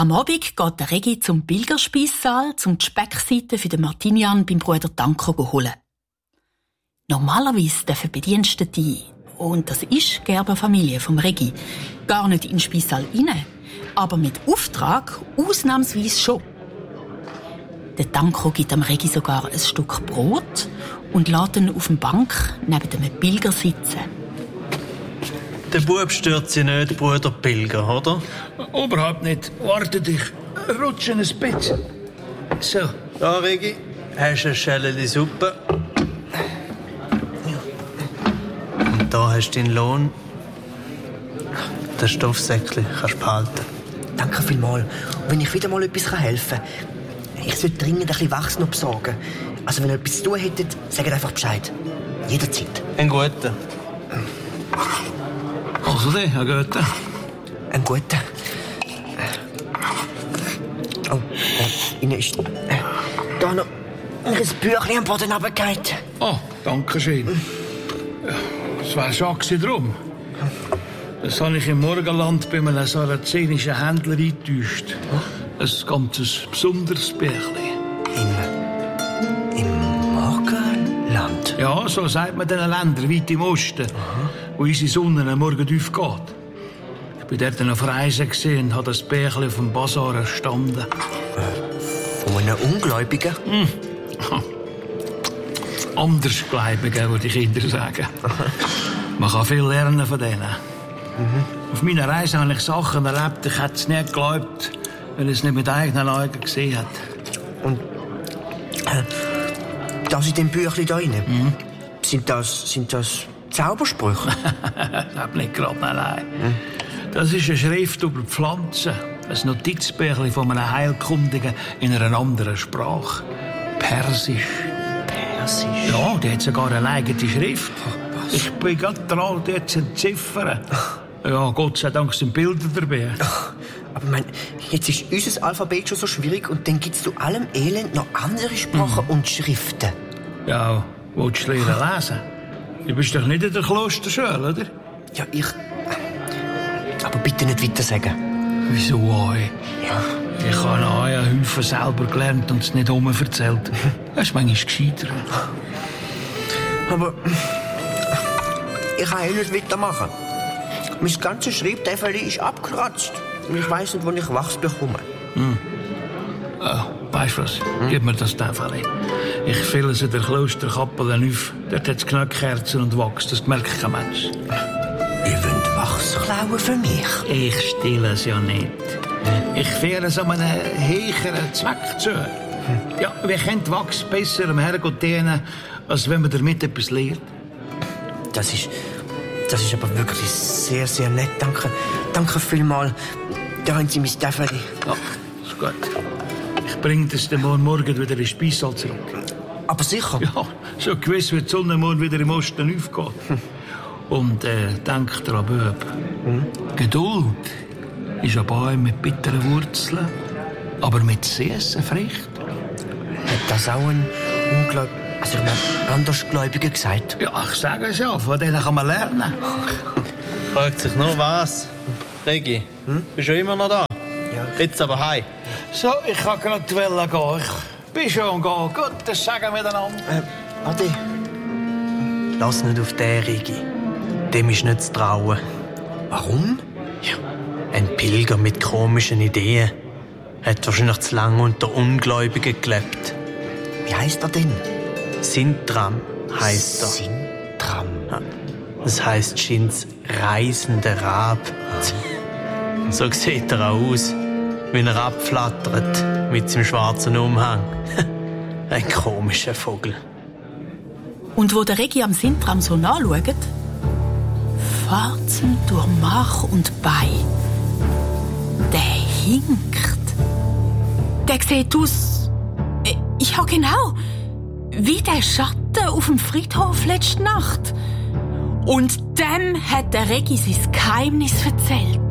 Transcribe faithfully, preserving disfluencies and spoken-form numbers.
Am Abend geht der Regi zum Pilgerspeissaal, um die Speckseite für den Martinian beim Bruder Danko zu holen. Normalerweise dürfen Bedienstete, und das ist die Gerberfamilie vom Regi, gar nicht in den Speissaal rein, aber mit Auftrag ausnahmsweise schon. Der Danko gibt am Regi sogar ein Stück Brot und lässt ihn auf der Bank neben dem Pilger sitzen. Der Bub stört Sie nicht, Bruder Pilger, oder? Überhaupt nicht. Warte dich. Rutsch in ein Bett. So. Da, Regi, hast du eine Schelle Suppe. Und da hast du deinen Lohn. Das Stoffsäckchen kannst du behalten. Danke vielmals. Und wenn ich wieder mal etwas helfen kann, ich sollte dringend ein bisschen Wachs noch besorgen. Also wenn ihr etwas zu tun hättet, sagt einfach Bescheid. Jederzeit. Ein guter. Also der, ein guter. Ein guter. Oh, äh, Ihnen ist äh, da noch ein Büchlein am Boden runtergefallen. Oh, danke schön. Ja, das war schon drum. Das habe ich im Morgenland bei einem sarazenischen Händler eingetäuscht. Ein ganz besonderes Bärchen. Im, im Morgenland? Ja, so sagt man den Ländern weit im Osten, aha, wo unsere Sonne am Morgen aufgeht. Ich war dort auf Reisen und habe das Bärchen auf dem Basar erstanden. Äh, von einem Ungläubigen? Hm. Andersgläubigen, würde ich Kinder sagen. Man kann viel lernen von denen. Mhm. Auf meiner Reise habe ich Sachen erlebt, ich hätte es nicht geglaubt, weil ich es nicht mit eigenen Augen gesehen habe. Und äh, das in dem Büchlein da rein, mhm, sind das, sind das Zaubersprüche? Ich glaube nicht gerade, nein, nein. Mhm. Das ist eine Schrift über Pflanzen. Ein Notizbüchlein von einem Heilkundigen in einer anderen Sprache. Persisch. Persisch? Ja, die hat sogar eine eigene Schrift. Was? Ich bin gerade dran, die zu entziffern. Ja, Gott sei Dank sind Bilder dabei. Aber mein, jetzt ist unser Alphabet schon so schwierig und dann gibt es zu allem Elend noch andere Sprachen, mhm, und Schriften. Ja, willst du lernen lesen? Du bist doch nicht in der Klosterschule, oder? Ja, ich... Aber bitte nicht weiter sagen. Wieso euch? Ja. Ich habe euch einen Haufen selber gelernt und es nicht erzählt. Das ist manchmal gescheiter. Aber... Ich kann eh nicht weitermachen. Mein ganzes Schreibtäfel ist abgekratzt. Und ich weiss nicht, wo ich Wachs bekomme. Hm. Oh, weißt du was? Hm? Gib mir das Täfel. Ich fülle es in der Klosterkappe auf. Dort hat es Knöckkerzen und Wachs. Das merkt kein Mensch. Ihr wollt Wachs klauen für mich? Ich stehle es ja nicht. Ich führe es an einen höheren Zweck zu. Hm. Ja, wir können Wachs besser am Herrgott dienen, als wenn man damit etwas lehrt. Das ist... Das ist aber wirklich sehr, sehr nett. Danke. Danke vielmals. Da haben Sie mein Täfel. Ja, ist gut. Ich bringe das dann morgen wieder in den Speissaal zurück. Aber sicher? Ja, so gewiss wird die Sonne morgen wieder im Osten aufgehen. Hm. Und äh, denk dran, Bub. Hm? Geduld ist ein Baum mit bitteren Wurzeln, aber mit süßen Früchten. Hat das auch ein Unglaub... Also, ich habe Andersgläubiger gesagt. Ja, ich sage es ja, von denen kann man lernen. Fragt sich nur was. Regi, hm? Bist du immer noch da? Ja. Jetzt aber heim. So, ich kann gerade die Welle gehen. Ich bin schon gehen. Gut, das sagen wir miteinander. Äh, Adi. Lass nicht auf den, Regi. Dem ist nicht zu trauen. Warum? Ja, ein Pilger mit komischen Ideen. Hat wahrscheinlich zu lange unter Ungläubigen gelebt. Wie heisst er denn? Sintram heisst er. Sintram? Ja. Das heisst Schins reisender Rab. So sieht er auch aus, wenn er abflattert mit seinem schwarzen Umhang. Ein komischer Vogel. Und wo der Regi am Sintram so nachschaut, Warzen durch Mark und Bein. Der hinkt. Der sieht aus... Ja, genau. Wie der Schatten auf dem Friedhof letzte Nacht. Und dem hat der Regi sein Geheimnis erzählt.